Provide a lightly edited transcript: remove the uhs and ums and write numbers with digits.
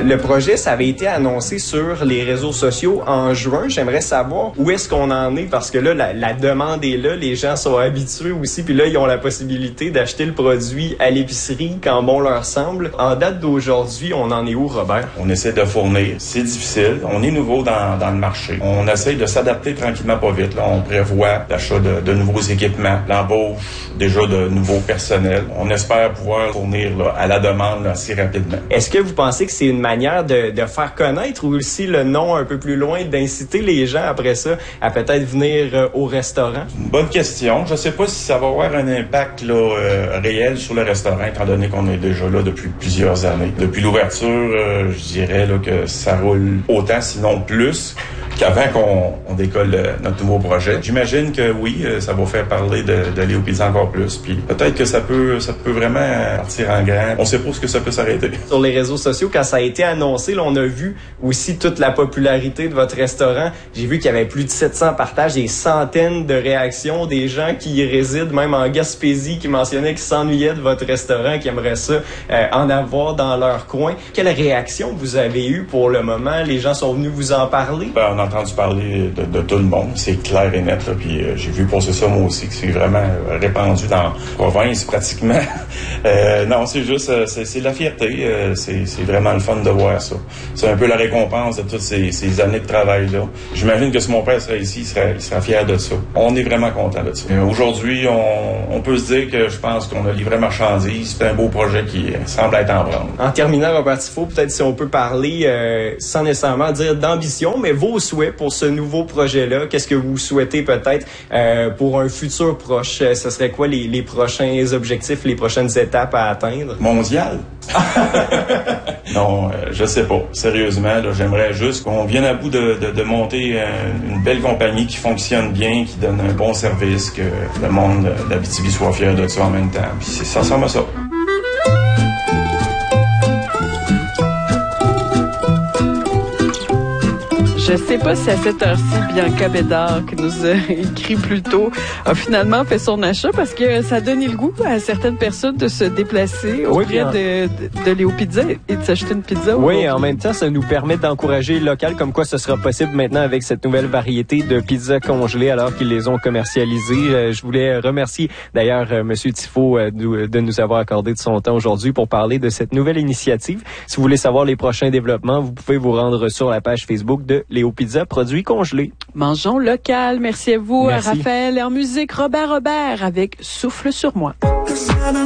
Le projet, ça avait été annoncé sur les réseaux sociaux en juin. J'aimerais savoir où est-ce qu'on en est parce que là, la demande est là. Les gens sont habitués aussi. Puis là, ils ont la possibilité d'acheter le produit à l'épicerie quand bon leur semble. En date d'aujourd'hui, on en est où, Robert? On essaie de fournir. C'est difficile. On est nouveau dans le marché. On essaie de s'adapter tranquillement pas vite. Là, on prévoit l'achat de nouveaux équipements, l'embauche déjà de nouveaux personnels. On espère pouvoir fournir là, à la demande là, assez rapidement. Est-ce que vous pensez que c'est une manière de faire connaître ou aussi le nom un peu plus loin, d'inciter les gens après ça à peut-être venir au restaurant? Une bonne question. Je sais pas si ça va avoir un impact là, réel sur le restaurant, étant donné qu'on est déjà là depuis plusieurs années. Depuis l'ouverture, je dirais là, que ça roule autant, sinon plus, qu'avant qu'on décolle notre nouveau projet. J'imagine que oui, ça va faire parler de Léo Pizza encore plus. Puis peut-être que ça peut vraiment partir en grand. On sait pas ce que ça peut s'arrêter. Sur les réseaux sociaux, quand ça a été annoncé, là, on a vu aussi toute la popularité de votre restaurant. J'ai vu qu'il y avait plus de 700 partages, des centaines de réactions, des gens qui y résident, même en Gaspésie, qui mentionnaient qu'ils s'ennuyaient de votre restaurant, qui aimeraient ça en avoir dans leur coin. Quelle réaction vous avez eue pour le moment? Les gens sont venus vous en parler? On a entendu parler de tout le monde. C'est clair et net. Là, puis j'ai vu passer ça moi aussi, que c'est vraiment répandu dans la province pratiquement. Non, c'est juste, c'est de la fierté. C'est vraiment le fun de voir ça. C'est un peu la récompense de toutes ces années de travail-là. J'imagine que si mon père serait ici, il serait fier de ça. On est vraiment content de ça. Aujourd'hui, on peut se dire que je pense qu'on a livré marchandise. C'est un beau projet qui semble être en branle. En terminant, Robert Tifo, peut-être si on peut parler, sans nécessairement dire d'ambition, mais vos souhaits pour ce nouveau projet-là, qu'est-ce que vous souhaitez peut-être pour un futur proche? Ce serait quoi les prochains objectifs, les prochaines étapes à atteindre? Mondial? Non, je sais pas. Sérieusement, là, j'aimerais juste qu'on vienne à bout de monter une belle compagnie qui fonctionne bien, qui donne un bon service, que le monde d'Abitibi soit fier de ça en même temps. Puis ça ressemble à ça. Je sais pas si à cette heure-ci, Bianca Bédard, qui nous a écrit plus tôt, a finalement fait son achat parce que ça a donné le goût à certaines personnes de se déplacer auprès de Léo Pizza et de s'acheter une pizza. Oui, en même temps, ça nous permet d'encourager le local, comme quoi ce sera possible maintenant avec cette nouvelle variété de pizzas congelées alors qu'ils les ont commercialisées. Je voulais remercier d'ailleurs Monsieur Tifo de nous avoir accordé de son temps aujourd'hui pour parler de cette nouvelle initiative. Si vous voulez savoir les prochains développements, vous pouvez vous rendre sur la page Facebook de Léo Pizza, produits congelés. Mangeons local. Merci à vous, Merci. Raphaël. En musique, Robert avec Souffle sur moi.